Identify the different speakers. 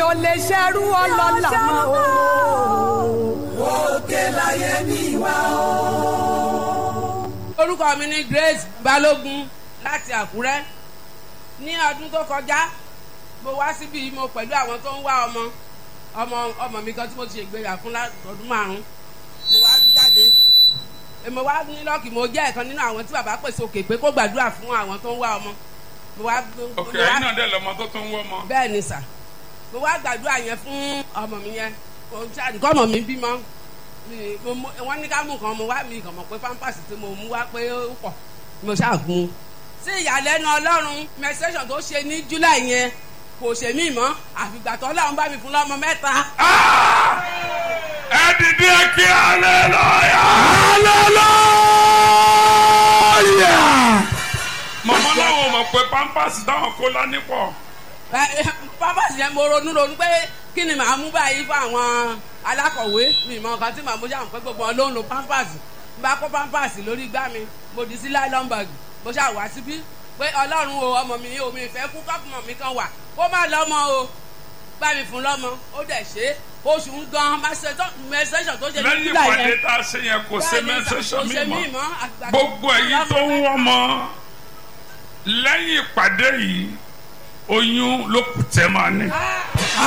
Speaker 1: ò lè ṣerú ọlọ́lá mọ́ o.
Speaker 2: òkè láyé mi wá o.
Speaker 3: orúkọ mi ni Grace Balógun láti Àkúrẹ́. Ní ọdún tó kọjá mo wá síbí mo pẹ̀lú àwọn tó ń wá ọmọ mi kan tí mo ti ṣègbéyà fún ọdún 5 mo wá jáde mo wá ní lọ́ọ̀kì mo jẹ́ ẹ̀kan nínú àwọn tí bàbá pèsè òkè pé kó gbàdúrà fún àwọn tó ń wá ọmọ.
Speaker 4: òkè ẹ̀yin náà dẹ̀ lọ́mọ tó ń wọ́ ọmọ.
Speaker 3: bẹ́ẹ̀ ni sà mo wá gbàdúrà yẹn fún ọmọ mi yẹn kọ́ ọmọ mi bímọ wọ́n ní ká mú nǹkan mo wá mi kàn mọ̀ pé pampers tí mo mú wá pé ó pọ̀ mo ṣàgùn. sí ìyàlẹ́nu Ọlọ́run menstruation tó ṣe ní July yẹn kò ṣe mí mọ́ àfìgbà tó Ọlọ́run bá mi fún lọ́mọ 3.
Speaker 4: ẹ dìde kí hallelujah.
Speaker 1: hallelujah.
Speaker 4: mọ̀mọ́ láwọn mọ̀ pé pampers dáhùn kó lání pọ̀.
Speaker 3: pampers yẹn mo ronú pé kí ni màá mú báyìí fún àwọn alákọ̀wé mi mọ̀ nǹkan tí màá mú ṣàwọn pé gbogbo wọn ló ń lo pampers bá kó pampers lórí igbá mi mo dì sí nylon bag mo ṣáà wá síbí pé Ọlọ́run o ọmọ mi o mi fẹ́ kú kọ́pùmọ̀ mi kan wà kó má lọ́mọ o bá mi fún lọ́mọ ó dẹ̀ ṣe oṣù ń gan menstruation tó ṣe ní
Speaker 4: lẹ́yìn
Speaker 3: July
Speaker 4: ìpàdé
Speaker 3: yẹn
Speaker 4: tá a ṣe yẹn kò ṣe menstruation mi mọ́
Speaker 3: àgbà
Speaker 4: gbogbo èyí tó ń wọ́ mọ́ lẹ́yìn ìpàdé yìí oyún ló kù tẹ́ máa ní.